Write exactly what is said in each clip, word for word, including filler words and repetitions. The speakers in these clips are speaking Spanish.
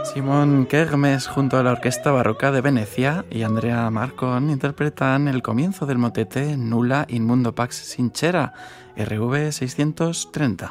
Simón Kermes junto a la Orquesta Barroca de Venecia y Andrea Marcon interpretan el comienzo del motete Nulla in mundo pax sincera, R V seiscientos treinta.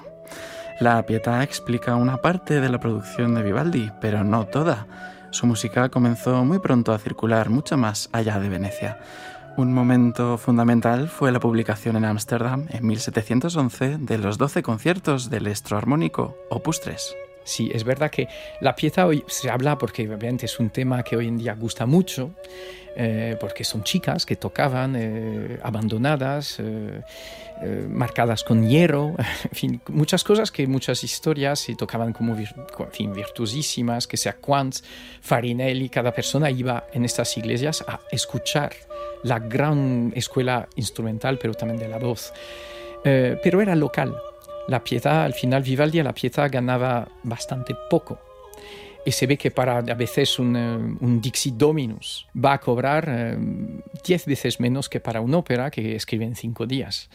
La Pietà explica una parte de la producción de Vivaldi, pero no toda. Su música comenzó muy pronto a circular mucho más allá de Venecia. Un momento fundamental fue la publicación en Ámsterdam en mil setecientos once de los doce conciertos del Electroarmónico, Opus tres. Sí, es verdad que la Pietà hoy se habla porque obviamente es un tema que hoy en día gusta mucho, eh, porque son chicas que tocaban eh, abandonadas, eh, eh, marcadas con hierro, en fin, muchas cosas que muchas historias y tocaban como vir, en fin, virtuosísimas, que sea Quantz, Farinelli, cada persona iba en estas iglesias a escuchar la gran escuela instrumental, pero también de la voz, eh, pero era local. La Pietà, al final Vivaldi a la Pietà ganaba bastante poco. Y se ve que para a veces un, un Dixit Dominus va a cobrar eh, diez veces menos que para una ópera que escribe en cinco días.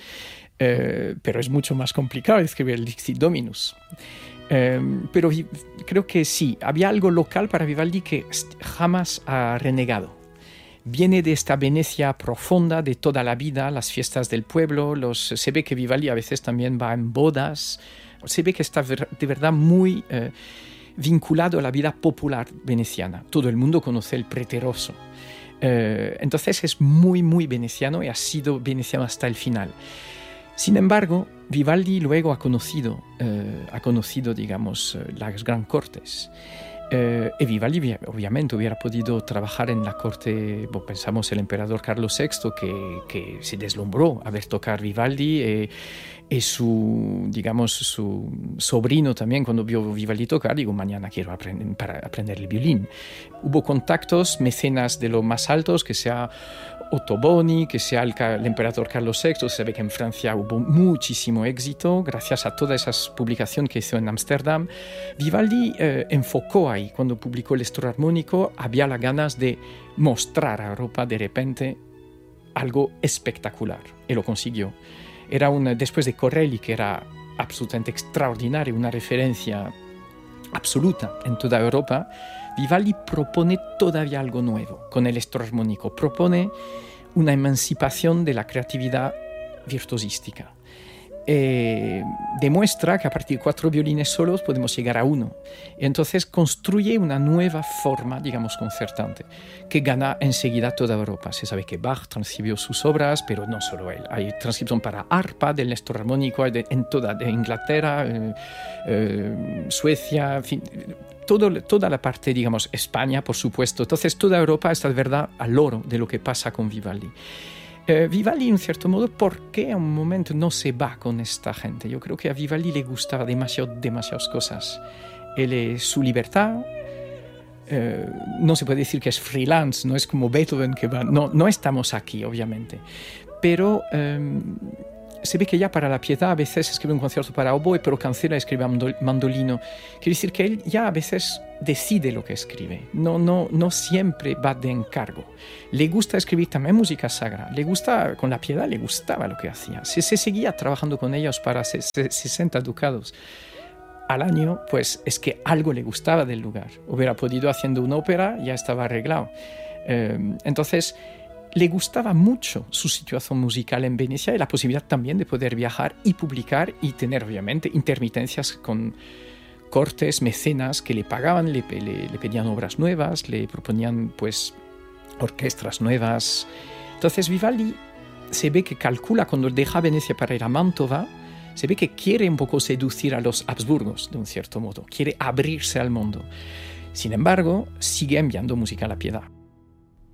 Eh, pero es mucho más complicado escribir el Dixit Dominus. Eh, pero vi, creo que sí, había algo local para Vivaldi que jamás ha renegado. Viene de esta Venecia profunda de toda la vida, las fiestas del pueblo, los, se ve que Vivaldi a veces también va en bodas, se ve que está ver, de verdad muy eh, vinculado a la vida popular veneciana. Todo el mundo conoce el Preteroso. Eh, entonces es muy, muy veneciano y ha sido veneciano hasta el final. Sin embargo, Vivaldi luego ha conocido, eh, ha conocido digamos, las Gran Cortes. Eh, y Vivaldi obviamente hubiera podido trabajar en la corte, bueno, pensamos el emperador Carlos sexto que, que se deslumbró a ver tocar Vivaldi eh, y su, digamos, su sobrino también cuando vio Vivaldi tocar, digo, mañana quiero aprender, para aprender el violín. Hubo contactos, mecenas de los más altos, que sea Ottoboni, que sea el, el emperador Carlos sexto. Se ve que en Francia hubo muchísimo éxito gracias a todas esas publicaciones que hizo en Ámsterdam. Vivaldi eh, enfocó ahí, cuando publicó el Electroarmónico, había las ganas de mostrar a Europa de repente algo espectacular, y lo consiguió. Era una, después de Corelli, que era absolutamente extraordinario, una referencia absoluta en toda Europa, Vivaldi propone todavía algo nuevo con el electroarmónico. Propone una emancipación de la creatividad virtuosística. Eh, demuestra que a partir de cuatro violines solos podemos llegar a uno. Y entonces construye una nueva forma, digamos, concertante, que gana enseguida toda Europa. Se sabe que Bach transcribió sus obras, pero no solo él. Hay transcripción para arpa del electroarmónico en toda de Inglaterra, eh, eh, Suecia, en fin, todo, toda la parte, digamos, España, por supuesto. Entonces toda Europa está de verdad al loro de lo que pasa con Vivaldi. Eh, Vivaldi, en cierto modo, ¿por qué a un momento no se va con esta gente? Yo creo que a Vivaldi le gustaba demasiado, demasiadas cosas. Él es su libertad, eh, no se puede decir que es freelance, no es como Beethoven que va, no, no estamos aquí, obviamente. Pero eh, se ve que ya para la Pietà a veces escribe un concierto para oboe, pero cancela y escribe mandolino. Quiere decir que él ya a veces decide lo que escribe, no, no, no siempre va de encargo. Le gusta escribir también música sagrada, le gusta, con la Pietà le gustaba lo que hacía. Si se seguía trabajando con ellos para sesenta ducados al año, pues es que algo le gustaba del lugar. Hubiera podido haciendo una ópera, ya estaba arreglado. Eh, entonces, le gustaba mucho su situación musical en Venecia y la posibilidad también de poder viajar y publicar y tener, obviamente, intermitencias con cortes, mecenas que le pagaban, le, le, le pedían obras nuevas, le proponían, pues, orquestas nuevas. Entonces, Vivaldi se ve que calcula cuando deja Venecia para ir a Mantova, se ve que quiere un poco seducir a los Habsburgos, de un cierto modo, quiere abrirse al mundo. Sin embargo, sigue enviando música a la Pietà.